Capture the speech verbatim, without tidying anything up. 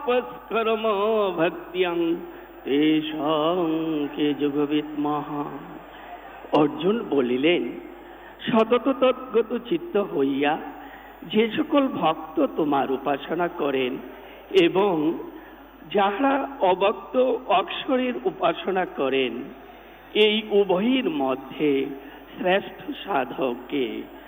তপস্কর্ম ভক্তিয়াং তেষাং কে যোগবিদ মহা। অর্জুন বলিলেন, সতত তদ্গত চিত্ত হইয়া যে সকল ভক্ত তোমার উপাসনা করেন এবং যাহারা অব্যক্ত অক্ষরের উপাসনা করেন, এই উভয়ের মধ্যে শ্রেষ্ঠ সাধককে